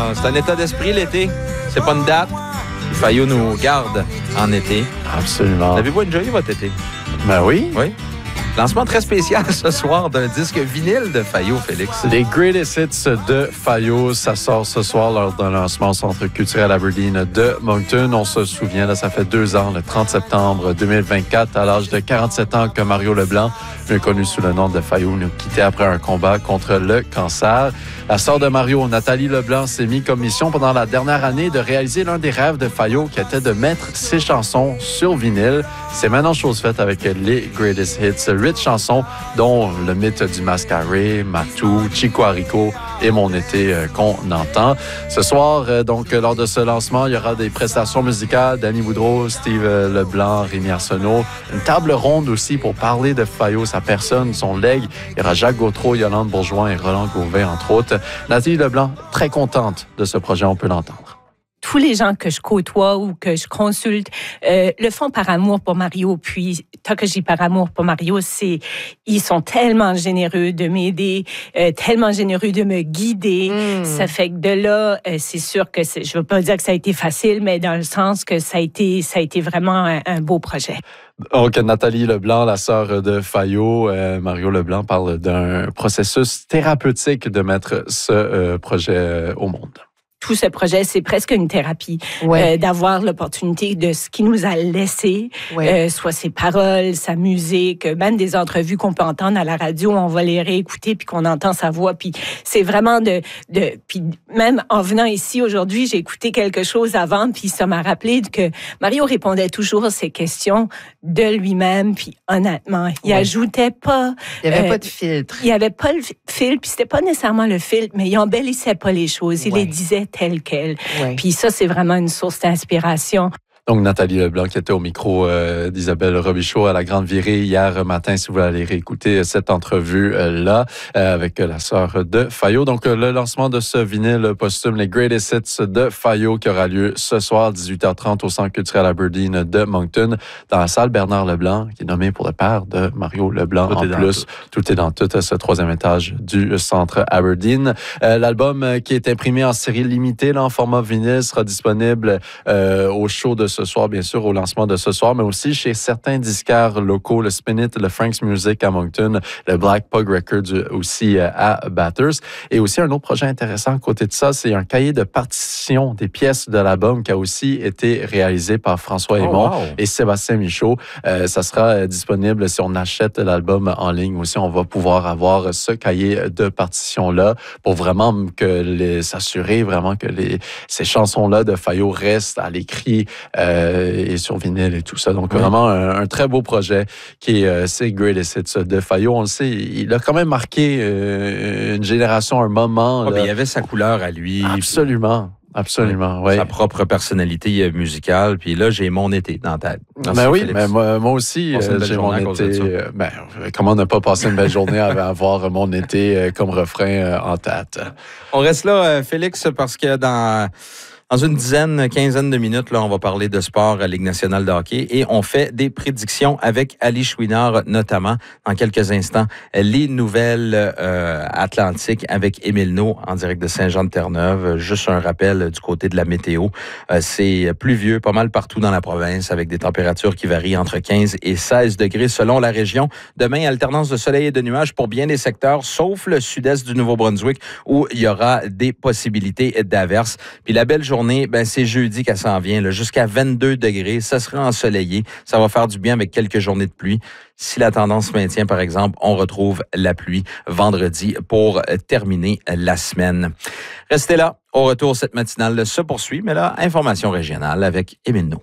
c'est un état d'esprit l'été. C'est pas une date. Fayot nous garde en été. Absolument. Avez-vous enjoyé votre été? Ben oui. Oui. Lancement très spécial ce soir d'un disque vinyle de Fayot, Félix. Les Greatest Hits de Fayot, ça sort ce soir lors d'un lancement au Centre culturel Aberdeen de Moncton. On se souvient, là, ça fait 2 ans, le 30 septembre 2024, à l'âge de 47 ans, que Mario Leblanc, mieux connu sous le nom de Fayot, nous quittait après un combat contre le cancer. La sœur de Mario, Nathalie Leblanc, s'est mise comme mission pendant la dernière année de réaliser l'un des rêves de Fayot, qui était de mettre ses chansons sur vinyle. C'est maintenant chose faite avec les Greatest Hits. 8 chansons, dont le mythe du Mascaré, Matou, Chico Arico et Mon été qu'on entend. Ce soir, donc, lors de ce lancement, il y aura des prestations musicales. Danny Boudreau, Steve Leblanc, Rémi Arsenault. Une table ronde aussi pour parler de Fayot, sa personne, son legs. Il y aura Jacques Gautreau, Yolande Bourgeois et Roland Gauvin, entre autres. Nathalie Leblanc, très contente de ce projet, on peut l'entendre. Tous les gens que je côtoie ou que je consulte le font par amour pour Mario. Puis, tant que je dis par amour pour Mario, ils sont tellement généreux de m'aider, tellement généreux de me guider. Ça fait que de là, c'est sûr que je veux pas dire que ça a été facile, mais dans le sens que ça a été vraiment un beau projet. Donc, Nathalie Leblanc, la sœur de Fayot, Mario Leblanc parle d'un processus thérapeutique de mettre ce projet au monde. Tout ce projet, c'est presque une thérapie. D'avoir l'opportunité de ce qu'il nous a laissé, soit ses paroles, sa musique, même des entrevues qu'on peut entendre à la radio, on va les réécouter puis qu'on entend sa voix. Puis c'est vraiment puis même en venant ici aujourd'hui, j'ai écouté quelque chose avant puis ça m'a rappelé que Mario répondait toujours à ses questions de lui-même puis honnêtement, il ajoutait pas. Il y avait pas de filtre. Il y avait pas le filtre puis c'était pas nécessairement le filtre, mais il embellissait pas les choses. Il les disait telles quelles. Puis ça, c'est vraiment une source d'inspiration. Donc, Nathalie Leblanc qui était au micro d'Isabelle Robichaud à la Grande Virée hier matin, si vous voulez aller réécouter cette entrevue-là avec la sœur de Fayot. Donc, le lancement de ce vinyle posthume, les Greatest Hits de Fayot, qui aura lieu ce soir, 18h30, au Centre culturel Aberdeen de Moncton, dans la salle Bernard Leblanc, qui est nommé pour le père de Mario Leblanc. Tout est dans tout ce 3e étage du Centre Aberdeen. L'album qui est imprimé en série limitée, là, en format vinyle, sera disponible au show de ce soir, bien sûr, au lancement de ce soir, mais aussi chez certains disquaires locaux, le Spin It, le Frank's Music à Moncton, le Black Pug Records aussi à Bathurst. Et aussi, un autre projet intéressant à côté de ça, c'est un cahier de partition des pièces de l'album qui a aussi été réalisé par François Aymon et Sébastien Michaud. Ça sera disponible si on achète l'album en ligne aussi. On va pouvoir avoir ce cahier de partition-là pour vraiment s'assurer vraiment que ces chansons-là de Fayot restent à l'écrit et sur vinyle et tout ça. Donc, vraiment, un très beau projet qui est c'est Greatest Hits de Fayot. On le sait, il a quand même marqué une génération, un moment. Il y avait sa couleur à lui. Absolument. Absolument, oui. Sa propre personnalité musicale. Puis là, j'ai mon été dans la tête. Mais moi aussi, j'ai mon été. Comment ne pas passer une belle journée à avoir mon été comme refrain en tête? On reste là, Félix, parce que dans une quinzaine de minutes, là, on va parler de sport à Ligue nationale de hockey et on fait des prédictions avec Ali Chouinard, notamment, dans quelques instants, les nouvelles Atlantiques avec Émile No en direct de Saint-Jean-de-Terre-Neuve. Juste un rappel du côté de la météo. C'est pluvieux pas mal partout dans la province avec des températures qui varient entre 15 et 16 degrés selon la région. Demain, alternance de soleil et de nuages pour bien des secteurs, sauf le sud-est du Nouveau-Brunswick où il y aura des possibilités d'averses. Puis la belle journée, c'est jeudi qu'elle s'en vient, là, jusqu'à 22 degrés. Ça sera ensoleillé. Ça va faire du bien avec quelques journées de pluie. Si la tendance se maintient, par exemple, on retrouve la pluie vendredi pour terminer la semaine. Restez là. Au retour, cette matinale se poursuit. Mais là, information régionale avec Émile No.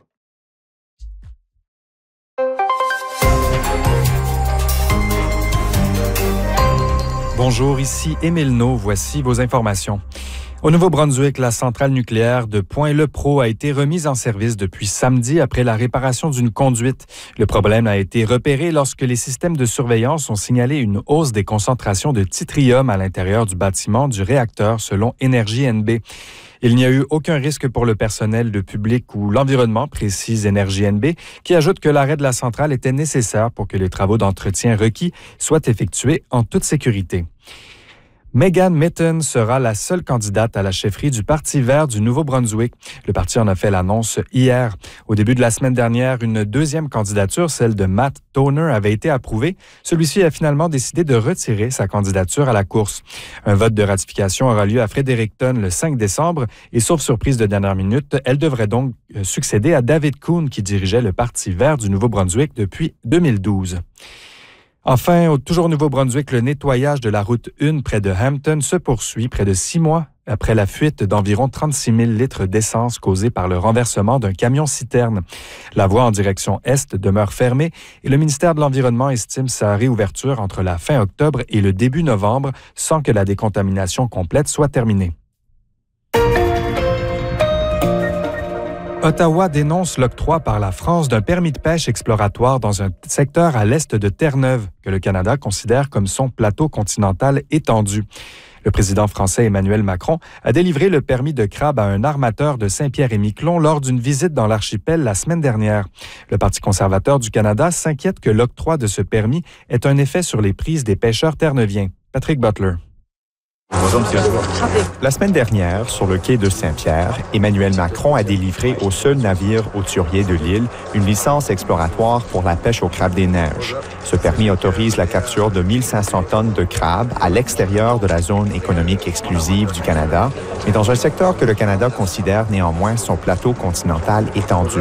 Bonjour, ici Émile No. Voici vos informations. Au Nouveau-Brunswick, la centrale nucléaire de Point-le-Pro a été remise en service depuis samedi après la réparation d'une conduite. Le problème a été repéré lorsque les systèmes de surveillance ont signalé une hausse des concentrations de tritium à l'intérieur du bâtiment du réacteur, selon Énergie NB. Il n'y a eu aucun risque pour le personnel, le public ou l'environnement, précise Énergie NB, qui ajoute que l'arrêt de la centrale était nécessaire pour que les travaux d'entretien requis soient effectués en toute sécurité. Megan Mitton sera la seule candidate à la chefferie du Parti vert du Nouveau-Brunswick. Le parti en a fait l'annonce hier. Au début de la semaine dernière, une deuxième candidature, celle de Matt Toner, avait été approuvée. Celui-ci a finalement décidé de retirer sa candidature à la course. Un vote de ratification aura lieu à Fredericton le 5 décembre et, sauf surprise de dernière minute, elle devrait donc succéder à David Coon qui dirigeait le Parti vert du Nouveau-Brunswick depuis 2012. Enfin, toujours au Nouveau-Brunswick, le nettoyage de la route 1 près de Hampton se poursuit près de 6 mois après la fuite d'environ 36 000 litres d'essence causée par le renversement d'un camion-citerne. La voie en direction est demeure fermée et le ministère de l'Environnement estime sa réouverture entre la fin octobre et le début novembre sans que la décontamination complète soit terminée. Ottawa dénonce l'octroi par la France d'un permis de pêche exploratoire dans un secteur à l'est de Terre-Neuve, que le Canada considère comme son plateau continental étendu. Le président français Emmanuel Macron a délivré le permis de crabe à un armateur de Saint-Pierre-et-Miquelon lors d'une visite dans l'archipel la semaine dernière. Le Parti conservateur du Canada s'inquiète que l'octroi de ce permis ait un effet sur les prises des pêcheurs terre-neuviens. Patrick Butler. La semaine dernière, sur le quai de Saint-Pierre, Emmanuel Macron a délivré au seul navire hauturier de l'île une licence exploratoire pour la pêche au crabe des neiges. Ce permis autorise la capture de 1500 tonnes de crabes à l'extérieur de la zone économique exclusive du Canada, mais dans un secteur que le Canada considère néanmoins son plateau continental étendu.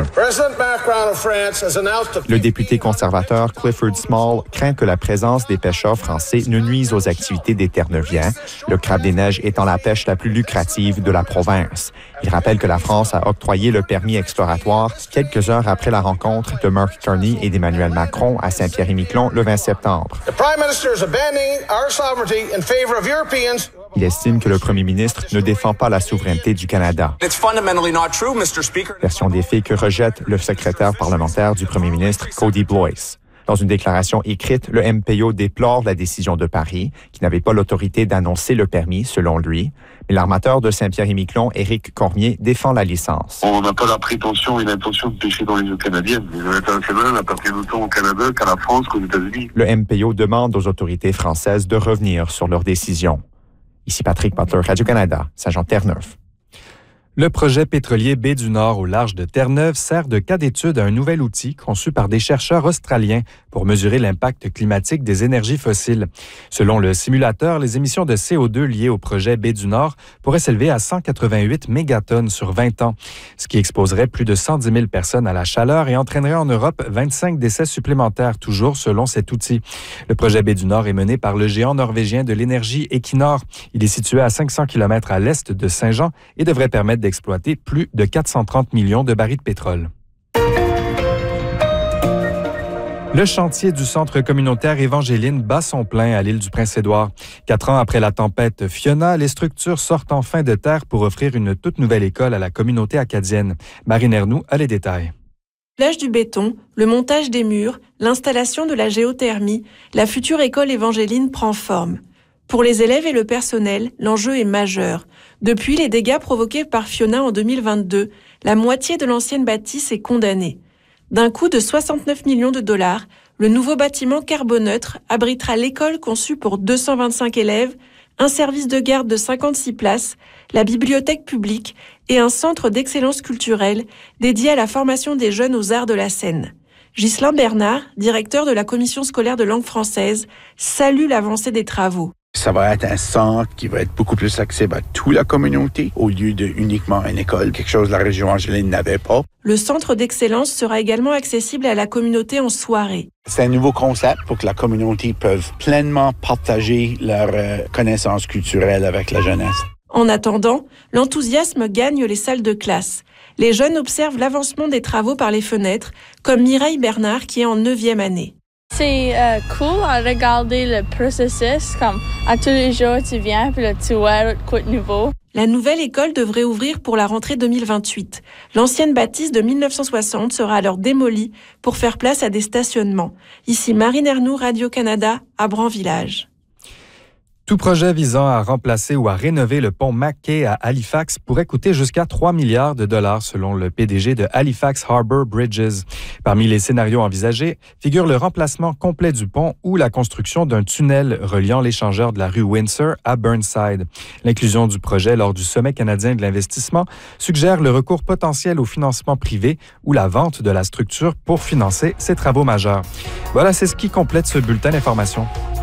Le député conservateur Clifford Small craint que la présence des pêcheurs français ne nuise aux activités des Terre-Neuviens, le crabe des neiges étant la pêche la plus lucrative de la province. Il rappelle que la France a octroyé le permis exploratoire quelques heures après la rencontre de Mark Carney et d'Emmanuel Macron à Saint-Pierre-et-Miquelon le 20 septembre. Il estime que le premier ministre ne défend pas la souveraineté du Canada. Version des faits que rejette le secrétaire parlementaire du premier ministre, Cody Blois. Dans une déclaration écrite, le MPO déplore la décision de Paris, qui n'avait pas l'autorité d'annoncer le permis, selon lui. Mais l'armateur de Saint-Pierre-et-Miquelon, Éric Cormier, défend la licence. On n'a pas la prétention et l'intention de pêcher dans les eaux canadiennes. Les eaux internationales n'appartiennent autant au Canada qu'à la France qu'aux États-Unis. Le MPO demande aux autorités françaises de revenir sur leur décision. Ici Patrick Butler, Radio-Canada, Saint-Jean-Terre-Neuve. Le projet pétrolier Baie du Nord au large de Terre-Neuve sert de cas d'étude à un nouvel outil conçu par des chercheurs australiens pour mesurer l'impact climatique des énergies fossiles. Selon le simulateur, les émissions de CO2 liées au projet Baie du Nord pourraient s'élever à 188 mégatonnes sur 20 ans, ce qui exposerait plus de 110 000 personnes à la chaleur et entraînerait en Europe 25 décès supplémentaires, toujours selon cet outil. Le projet Baie du Nord est mené par le géant norvégien de l'énergie Equinor. Il est situé à 500 km à l'est de Saint-Jean et devrait permettre d'exploiter plus de 430 millions de barils de pétrole. Le chantier du centre communautaire Évangéline bat son plein à l'île du Prince-Édouard. 4 ans après la tempête Fiona, les structures sortent enfin de terre pour offrir une toute nouvelle école à la communauté acadienne. Marine Ernoux a les détails. L'âge du béton, le montage des murs, l'installation de la géothermie, la future école Évangéline prend forme. Pour les élèves et le personnel, l'enjeu est majeur. Depuis les dégâts provoqués par Fiona en 2022, la moitié de l'ancienne bâtisse est condamnée. D'un coût de 69 millions de dollars, le nouveau bâtiment carboneutre abritera l'école conçue pour 225 élèves, un service de garde de 56 places, la bibliothèque publique et un centre d'excellence culturelle dédié à la formation des jeunes aux arts de la scène. Ghislain Bernard, directeur de la commission scolaire de langue française, salue l'avancée des travaux. Ça va être un centre qui va être beaucoup plus accessible à toute la communauté au lieu de uniquement une école, quelque chose que la région Angéline n'avait pas. Le centre d'excellence sera également accessible à la communauté en soirée. C'est un nouveau concept pour que la communauté puisse pleinement partager leurs connaissances culturelles avec la jeunesse. En attendant, l'enthousiasme gagne les salles de classe. Les jeunes observent l'avancement des travaux par les fenêtres, comme Mireille Bernard qui est en 9e année. C'est cool à regarder le processus, comme à tous les jours tu viens puis là tu vois quoi de nouveau. La nouvelle école devrait ouvrir pour la rentrée 2028. L'ancienne bâtisse de 1960 sera alors démolie pour faire place à des stationnements. Ici Marine Ernoux, Radio-Canada, à Bran-Village. Tout projet visant à remplacer ou à rénover le pont Mackay à Halifax pourrait coûter jusqu'à 3 milliards de dollars selon le PDG de Halifax Harbour Bridges. Parmi les scénarios envisagés figure le remplacement complet du pont ou la construction d'un tunnel reliant l'échangeur de la rue Windsor à Burnside. L'inclusion du projet lors du Sommet canadien de l'investissement suggère le recours potentiel au financement privé ou la vente de la structure pour financer ces travaux majeurs. Voilà, c'est ce qui complète ce bulletin d'information.